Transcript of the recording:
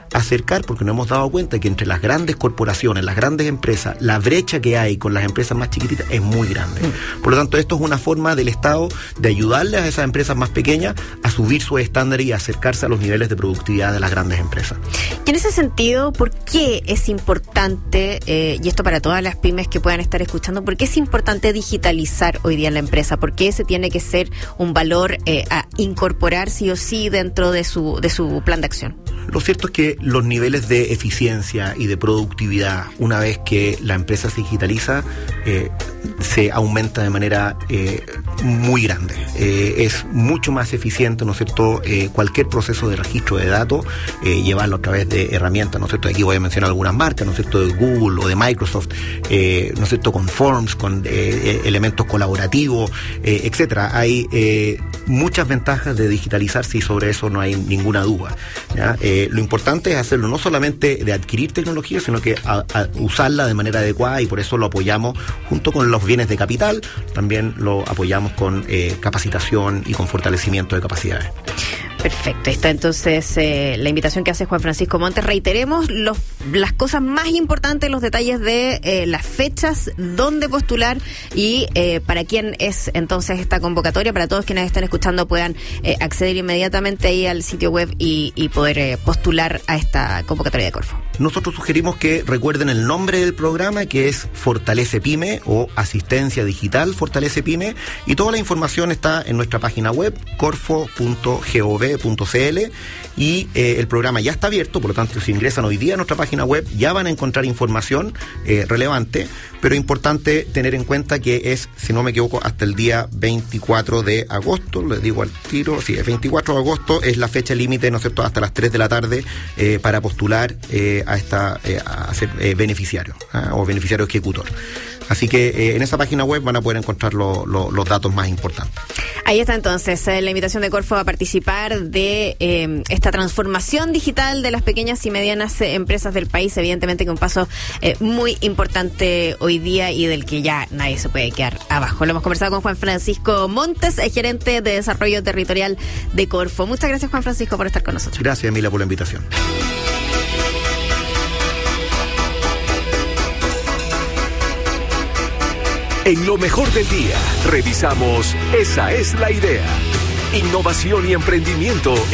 acercar, porque nos hemos dado cuenta que entre las grandes corporaciones, las grandes empresas, la brecha que hay con las empresas más chiquititas es muy grande. Por lo tanto, esto es una forma del Estado de ayudarle a esas empresas más pequeñas a subir sus estándares y a acercarse a los niveles de productividad de las grandes empresas. Y en ese sentido, ¿por qué es importante, y esto para todas las pymes que puedan estar escuchando, por qué es importante digitalizar hoy día en la empresa? ¿Por qué ese tiene que ser un valor a incorporar sí o sí dentro de su plan de acción? Lo cierto es que los niveles de eficiencia y de productividad, una vez que la empresa se digitaliza, se aumenta de manera muy grande. Es mucho más eficiente, ¿no es cierto?, cualquier proceso de registro de datos, llevarlo a través de herramientas, ¿no es cierto? Aquí voy a mencionar algunas marcas, ¿no es cierto?, de Google o de Microsoft, ¿no es cierto?, con Forms, con elementos colaborativos, etcétera. Hay muchas ventajas de digitalizarse y sobre eso no hay ninguna duda, ¿ya? Lo importante es hacerlo no solamente de adquirir tecnología, sino que a usarla de manera adecuada, y por eso lo apoyamos junto con los bienes de capital, también lo apoyamos con capacitación y con fortalecimiento de capacidades. Perfecto, está entonces la invitación que hace Juan Francisco Montes. Reiteremos las cosas más importantes, los detalles de las fechas, dónde postular y para quién es entonces esta convocatoria. Para todos quienes estén escuchando puedan acceder inmediatamente ahí al sitio web y poder postular a esta convocatoria de Corfo. Nosotros sugerimos que recuerden el nombre del programa, que es Fortalece Pyme o Asistencia Digital Fortalece Pyme, y toda la información está en nuestra página web corfo.gov.cl, y el programa ya está abierto. Por lo tanto, si ingresan hoy día a nuestra página web ya van a encontrar información relevante, pero importante tener en cuenta que es, si no me equivoco, hasta el día 24 de agosto, les digo al tiro, sí, el 24 de agosto es la fecha límite, ¿no es cierto?, hasta las 3 de la tarde para postular a ser beneficiario o beneficiario ejecutor. Así que en esa página web van a poder encontrar los datos más importantes. Ahí está entonces la invitación de Corfo a participar de esta transformación digital de las pequeñas y medianas empresas del país. Evidentemente que un paso muy importante hoy día y del que ya nadie se puede quedar abajo. Lo hemos conversado con Juan Francisco Montes, gerente de desarrollo territorial de Corfo. Muchas gracias, Juan Francisco, por estar con nosotros. Gracias, Emilia, por la invitación. En lo mejor del día, revisamos Esa es la idea. Innovación y emprendimiento